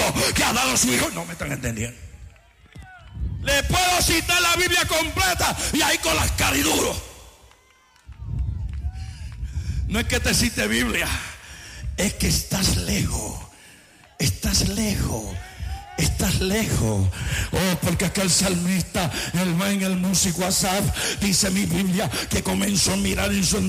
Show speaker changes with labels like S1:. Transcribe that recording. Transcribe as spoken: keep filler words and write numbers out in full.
S1: que ha dado su hijo. No me están entendiendo. Le puedo citar la Biblia completa y ahí con las cariduros. No es que te cite Biblia, es que estás lejos. Estás lejos. Estás lejos. Oh, porque acá el salmista, el man, el músico Asaf, dice mi Biblia que comenzó a mirar en su